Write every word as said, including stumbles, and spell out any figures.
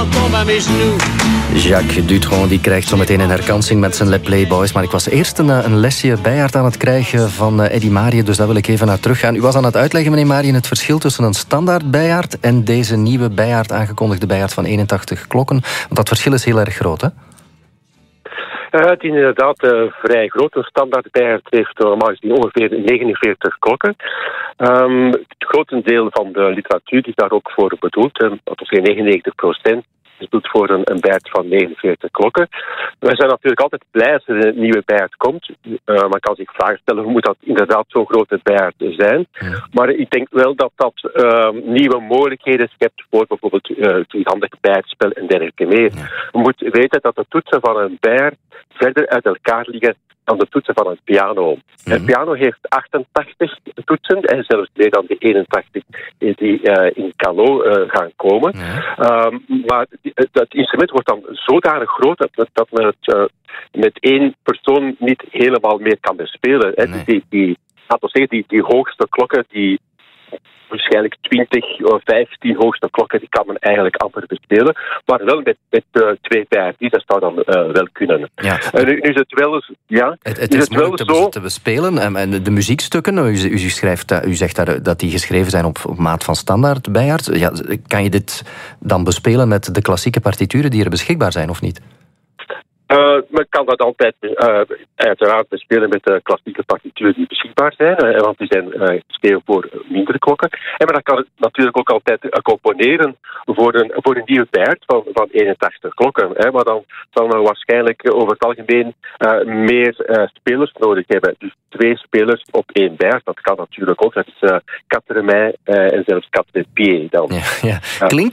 tombe à mes genoux. Jacques Dutronc die krijgt zo meteen een herkansing met zijn Le Playboys. Maar ik was eerst een, een lesje bijaard aan het krijgen van Eddy Marien, dus daar wil ik even naar teruggaan. U was aan het uitleggen, meneer Marien, het verschil tussen een standaard bijaard en deze nieuwe bijaard, aangekondigde bijaard van eenentachtig klokken. Want dat verschil is heel erg groot, hè? Uh, het is inderdaad uh, vrij groot. Een standaard bijaard heeft normaal gezien ongeveer negenenveertig klokken. Um, het grotendeel van de literatuur is daar ook voor bedoeld. Uh, dat is negenennegentig procent. is bedoeld voor een, een bijaard van negenenveertig klokken. Wij zijn natuurlijk altijd blij als er een nieuwe bijaard komt. Uh, maar ik kan zich vragen stellen, hoe moet dat inderdaad zo'n grote bijaard zijn? Ja. Maar ik denk wel dat dat uh, nieuwe mogelijkheden schept voor bijvoorbeeld uh, het handig bijaardspel en dergelijke meer. Ja. Je moet weten dat de toetsen van een bijaard verder uit elkaar liggen dan de toetsen van een piano. Mm-hmm. Een piano heeft achtentachtig toetsen en zelfs meer dan de eenentachtig die uh, in Calo uh, gaan komen. Ja. Um, maar het instrument wordt dan zodanig groot dat, dat men het uh, met één persoon niet helemaal meer kan bespelen. Nee. Die, die, laten we zeggen, die, die hoogste klokken, die waarschijnlijk twintig of vijftien hoogste klokken, die kan men eigenlijk amper bespelen. Maar wel met, met uh, twee bijaardies, dat zou dan uh, wel kunnen. Ja. Uh, nu, nu is het wel eens... Ja, het, het is, is het moeilijk te, zo... te bespelen. En, en de muziekstukken, u, u, schrijft, u zegt daar, dat die geschreven zijn op, op maat van standaard bijaard. Ja, kan je dit dan bespelen met de klassieke partituren die er beschikbaar zijn, of niet? Uh, men kan dat altijd uh, uiteraard bespelen met de klassieke partituren die beschikbaar zijn, uh, want die zijn uh, geschreven voor mindere klokken. En maar dat kan het natuurlijk ook altijd uh, componeren voor een, voor een nieuwe bijaard van, van eenentachtig klokken. Hè, maar dan zal men waarschijnlijk uh, over het algemeen uh, meer uh, spelers nodig hebben. Dus twee spelers op één bijaard, dat kan natuurlijk ook. Dat is uh, quatre mains uh, en zelfs quatre pieds dan. Ja, ja. Klink,